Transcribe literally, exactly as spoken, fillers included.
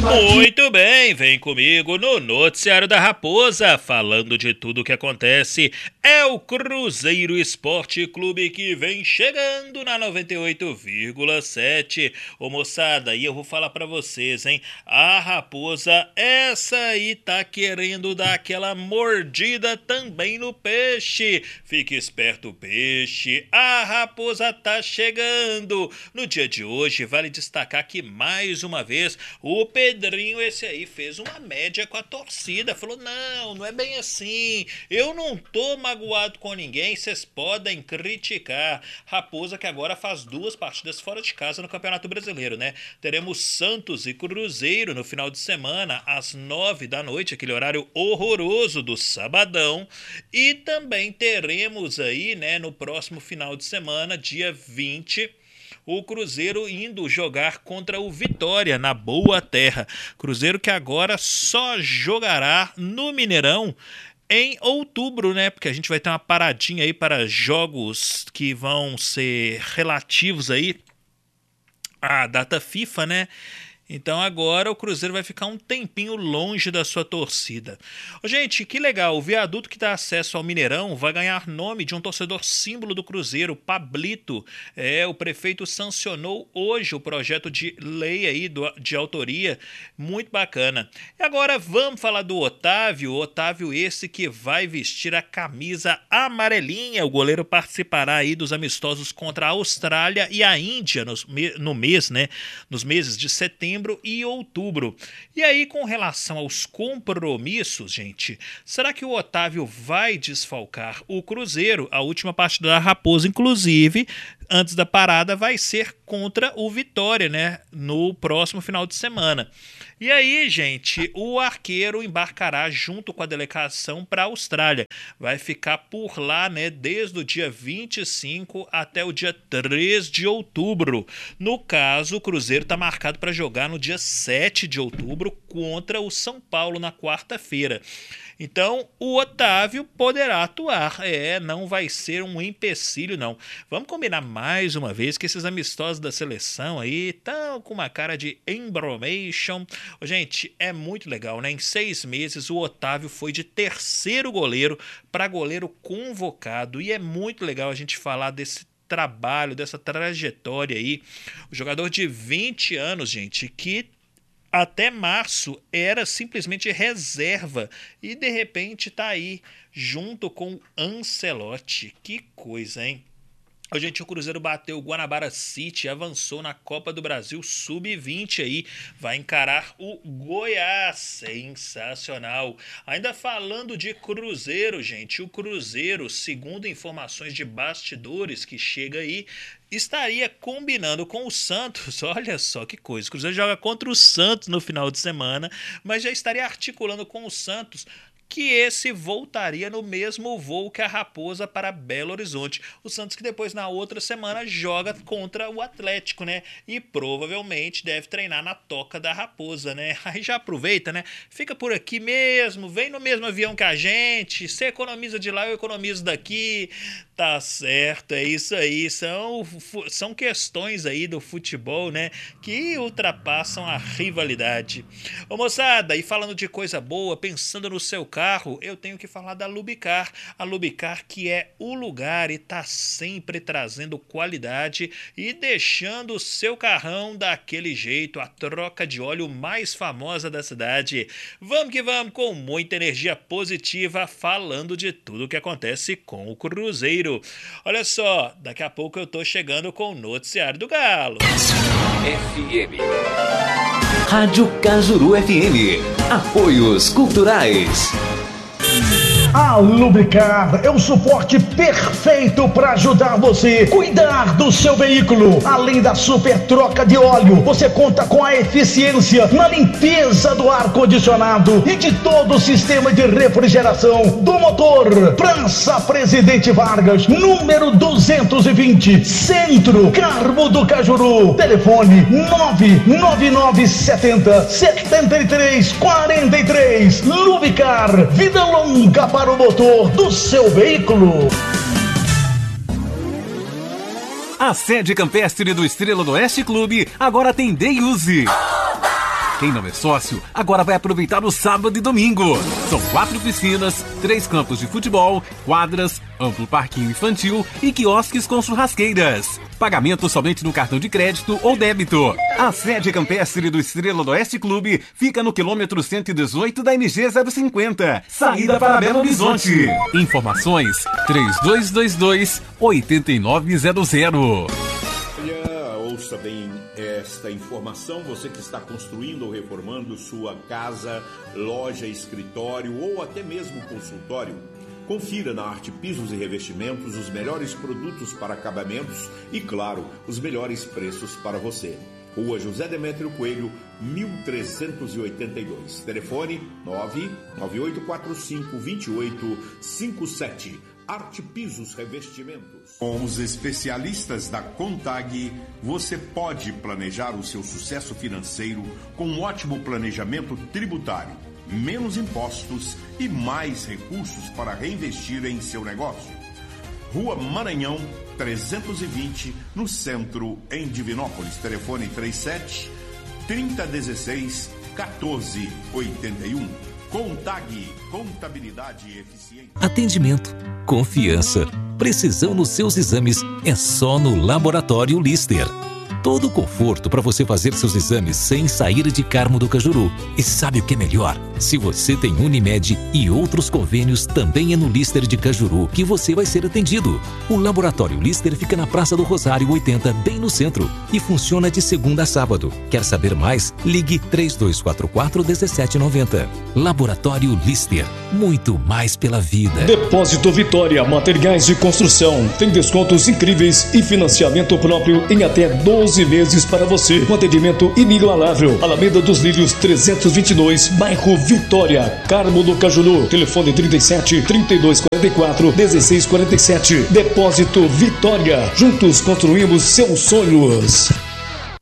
Muito bem, vem comigo no Noticiário da Raposa, falando de tudo o que acontece. É o Cruzeiro Esporte Clube que vem chegando na noventa e oito vírgula sete. Ô moçada, e eu vou falar pra vocês, hein? A Raposa, essa aí tá querendo dar aquela mordida também no peixe. Fique esperto, peixe. A Raposa tá chegando. No dia de hoje, vale destacar que mais uma vez o Pedrinho, esse aí, fez uma média com a torcida. Falou, não, não é bem assim. Eu não tô magoado com ninguém, vocês podem criticar. Raposa que agora faz duas partidas fora de casa no Campeonato Brasileiro, né? Teremos Santos e Cruzeiro no final de semana, às nove da noite, aquele horário horroroso do sabadão. E também teremos aí, né, no próximo final de semana, dia vinte, o Cruzeiro indo jogar contra o Vitória na Boa Terra. Cruzeiro que agora só jogará no Mineirão em outubro, né? Porque a gente vai ter uma paradinha aí para jogos que vão ser relativos aí à data FIFA, né? Então agora o Cruzeiro vai ficar um tempinho longe da sua torcida. Gente, que legal, o viaduto que dá acesso ao Mineirão vai ganhar nome de um torcedor símbolo do Cruzeiro, Pablito. É, o prefeito sancionou hoje o projeto de lei aí do, de autoria, muito bacana. E agora vamos falar do Otávio, Otávio esse que vai vestir a camisa amarelinha. O goleiro participará aí dos amistosos contra a Austrália e a Índia nos, no mês, né? Nos meses de setembro e outubro. E aí, com relação aos compromissos, gente, será que o Otávio vai desfalcar o Cruzeiro? A última partida da Raposa, inclusive, antes da parada, vai ser contra o Vitória, né? No próximo final de semana. E aí, gente, o arqueiro embarcará junto com a delegação para a Austrália. Vai ficar por lá, né, desde o dia vinte e cinco até o dia três de outubro. No caso, o Cruzeiro está marcado para jogar no dia sete de outubro contra o São Paulo na quarta-feira. Então, o Otávio poderá atuar. É, não vai ser um empecilho, não. Vamos combinar mais uma vez que esses amistosos da seleção aí estão com uma cara de embromation. Gente, é muito legal, né? Em seis meses, o Otávio foi de terceiro goleiro para goleiro convocado. E é muito legal a gente falar desse trabalho, dessa trajetória aí. O jogador de vinte anos, gente, que até março era simplesmente reserva e de repente tá aí junto com Ancelotti. Que coisa, hein? A gente, o Cruzeiro bateu o Guanabara City, avançou na Copa do Brasil sub vinte aí, vai encarar o Goiás, sensacional. Ainda falando de Cruzeiro, gente, o Cruzeiro, segundo informações de bastidores que chega aí, estaria combinando com o Santos, olha só que coisa, o Cruzeiro joga contra o Santos no final de semana, mas já estaria articulando com o Santos que esse voltaria no mesmo voo que a Raposa para Belo Horizonte. O Santos que depois na outra semana joga contra o Atlético, né? E provavelmente deve treinar na toca da Raposa, né? Aí já aproveita, né? Fica por aqui mesmo, vem no mesmo avião que a gente, você economiza de lá, eu economizo daqui. Tá certo, é isso aí. São, são questões aí do futebol, né? Que ultrapassam a rivalidade. Ô moçada, e falando de coisa boa, pensando no seu carro, eu tenho que falar da Lubicar. A Lubicar que é o lugar e tá sempre trazendo qualidade e deixando o seu carrão daquele jeito, a troca de óleo mais famosa da cidade. Vamos que vamos com muita energia positiva, falando de tudo que acontece com o Cruzeiro. Olha só, daqui a pouco eu tô chegando com o Noticiário do Galo. F M Rádio Cajuru F M. Apoios Culturais. A Lubricar é o suporte perfeito para ajudar você a cuidar do seu veículo. Além da super troca de óleo, você conta com a eficiência na limpeza do ar-condicionado e de todo o sistema de refrigeração do motor. Praça Presidente Vargas, número duzentos e vinte, Centro, Carmo do Cajuru. Telefone nove nove nove sete zero sete três quatro três. Lubricar, vida longa para o motor do seu veículo. A sede campestre do Estrela do Oeste Clube agora tem Day Use. Quem não é sócio, agora vai aproveitar o sábado e domingo. São quatro piscinas, três campos de futebol, quadras, amplo parquinho infantil e quiosques com churrasqueiras. Pagamento somente no cartão de crédito ou débito. A sede campestre do Estrela do Oeste Clube fica no quilômetro cento e dezoito da M G zero cinquenta, saída para Belo Horizonte. Informações três dois dois dois, oito nove zero zero. Olha, ouça bem esta informação, você que está construindo ou reformando sua casa, loja, escritório ou até mesmo consultório. Confira na Arte Pisos e Revestimentos os melhores produtos para acabamentos e, claro, os melhores preços para você. Rua José Demétrio Coelho, mil trezentos e oitenta e dois. Telefone nove nove oito quatro cinco, dois oito cinco sete. Arte Pisos Revestimentos. Com os especialistas da Contag, você pode planejar o seu sucesso financeiro com um ótimo planejamento tributário, menos impostos e mais recursos para reinvestir em seu negócio. Rua Maranhão, trezentos e vinte, no centro, em Divinópolis. Telefone trinta e sete, trinta, dezesseis, quatorze, oitenta e um. Contag, contabilidade eficiente. Atendimento, confiança, precisão nos seus exames é só no Laboratório Lister. Todo o conforto para você fazer seus exames sem sair de Carmo do Cajuru. E sabe o que é melhor? Se você tem Unimed e outros convênios, também é no Lister de Cajuru que você vai ser atendido. O Laboratório Lister fica na Praça do Rosário oitenta, bem no centro, e funciona de segunda a sábado. Quer saber mais? Ligue três dois quatro quatro, um sete nove zero. Laboratório Lister, muito mais pela vida. Depósito Vitória, materiais de construção. Tem descontos incríveis e financiamento próprio em até doze meses para você. Um atendimento inigualável. Alameda dos Lírios trezentos e vinte e dois, bairro Vitória, Carmo do Cajuru. Telefone trinta e sete, trinta e dois quarenta e quatro, dezesseis quarenta e sete. Depósito Vitória. Juntos construímos seus sonhos.